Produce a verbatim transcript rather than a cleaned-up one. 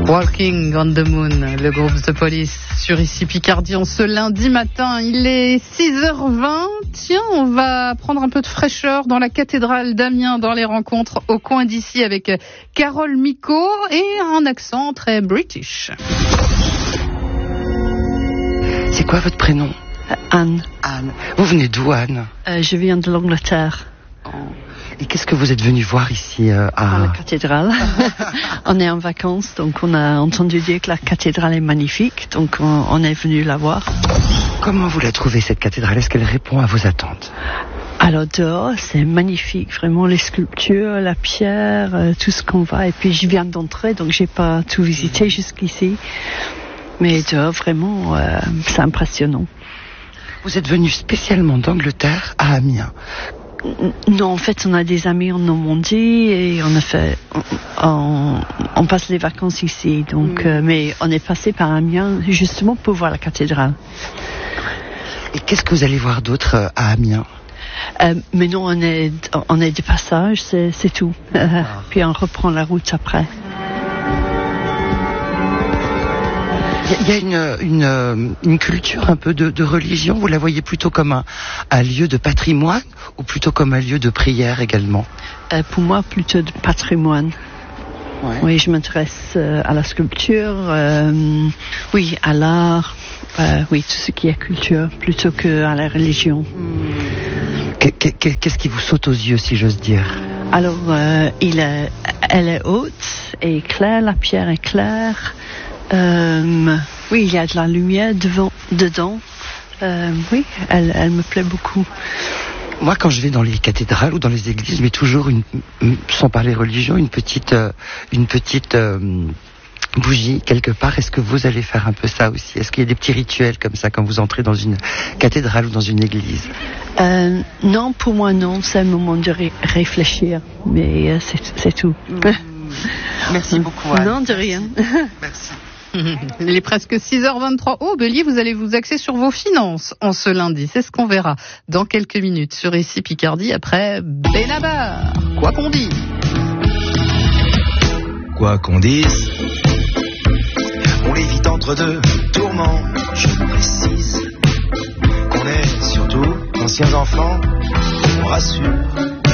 Walking on the Moon, le groupe The Police sur Ici Picardie en ce lundi matin. Il est six heures vingt. Tiens, on va prendre un peu de fraîcheur dans la cathédrale d'Amiens, dans les rencontres au coin d'ici avec Carole Micot et un accent très british. C'est quoi votre prénom ? euh, Anne. Anne. Vous venez d'où, Anne ? euh, Je viens de l'Angleterre. Oh. Et qu'est-ce que vous êtes venu voir ici euh, à... à la cathédrale? On est en vacances, donc on a entendu dire que la cathédrale est magnifique, donc on, on est venu la voir. Comment vous la trouvez, cette cathédrale ? Est-ce qu'elle répond à vos attentes ? Alors dehors, c'est magnifique, vraiment les sculptures, la pierre, euh, tout ce qu'on voit. Et puis je viens d'entrer, donc j'ai pas tout visité jusqu'ici. Mais dehors, vraiment, euh, c'est impressionnant. Vous êtes venu spécialement d'Angleterre à Amiens ? Non, en fait, on a des amis en Normandie et on a fait, on, on passe les vacances ici. Donc, mmh. euh, mais on est passé par Amiens justement pour voir la cathédrale. Et qu'est-ce que vous allez voir d'autre euh, à Amiens ? euh, Mais non, on est, on est de passage, c'est, c'est tout. Euh, puis on reprend la route après. Il y a une, une, une culture un peu de, de religion. Vous la voyez plutôt comme un, un lieu de patrimoine ou plutôt comme un lieu de prière également ? euh, Pour moi, plutôt de patrimoine. Ouais. Oui, je m'intéresse euh, à la sculpture, euh, oui, à l'art, euh, oui, tout ce qui est culture, plutôt qu'à la religion. Qu'est, qu'est-ce qui vous saute aux yeux, si j'ose dire ? Alors, euh, il est, elle est haute et claire, la pierre est claire. Euh, oui, il y a de la lumière devant, dedans. Euh, oui, elle, elle me plaît beaucoup. Moi, quand je vais dans les cathédrales ou dans les églises, je mets toujours, une, sans parler religion, une petite, euh, une petite euh, bougie quelque part. Est-ce que vous allez faire un peu ça aussi ? Est-ce qu'il y a des petits rituels comme ça quand vous entrez dans une cathédrale ou dans une église ? euh, Non, pour moi non. C'est un moment de ré- réfléchir, mais euh, c'est, c'est tout. Mmh. Merci beaucoup, Anne. Non, de rien. Merci. Il est presque six heures vingt-trois. Oh, Bélier, vous allez vous axer sur vos finances en ce lundi. C'est ce qu'on verra dans quelques minutes sur Ici Picardie après Benabar. Quoi qu'on dise. Quoi qu'on dise, on l'évite entre deux tourments. Je précise qu'on est surtout d'anciens enfants. On rassure.